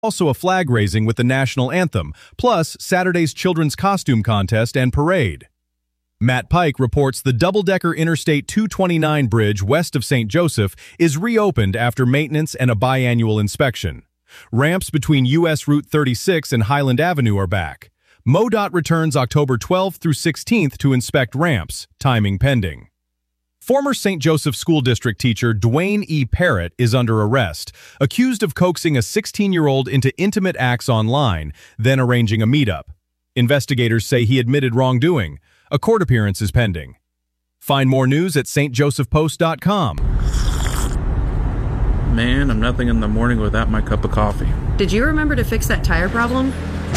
Also a flag raising with the national anthem, plus Saturday's children's costume contest and parade. Matt Pike reports the double-decker Interstate 229 bridge west of St. Joseph is reopened after maintenance and a biannual inspection. Ramps between U.S. Route 36 and Highland Avenue are back. MoDOT returns October 12th through 16th to inspect ramps, timing pending. Former St. Joseph School District teacher Dwayne E. Parrott is under arrest, accused of coaxing a 16-year-old into intimate acts online, then arranging a meetup. Investigators say he admitted wrongdoing. A court appearance is pending. Find more news at stjosephpost.com. Man, I'm nothing in the morning without my cup of coffee. Did you remember to fix that tire problem?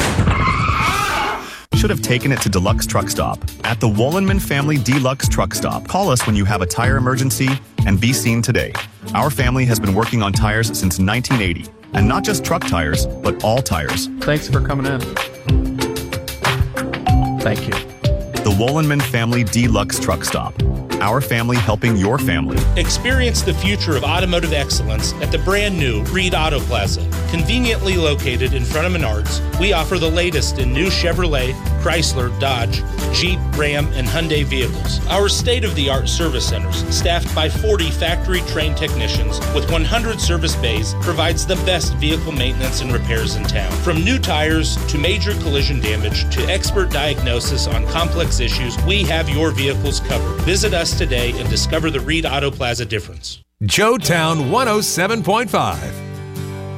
Should have taken it to Deluxe Truck Stop. At the Wollenman Family Deluxe Truck Stop, call us when you have a tire emergency and be seen today. Our family has been working on tires since 1980. And not just truck tires, but all tires. Thanks for coming in. Thank you. The Wollenman Family Deluxe Truck Stop. Our family helping your family. Experience the future of automotive excellence at the brand new Reed Auto Plaza. Conveniently located in front of Menards, we offer the latest in new Chevrolet, Chrysler, Dodge, Jeep, Ram, and Hyundai vehicles. Our state-of-the-art service centers, staffed by 40 factory-trained technicians with 100 service bays, provides the best vehicle maintenance and repairs in town. From new tires to major collision damage to expert diagnosis on complex issues, we have your vehicles covered. Visit us today and discover the Reed Auto Plaza difference. Joetown 107.5.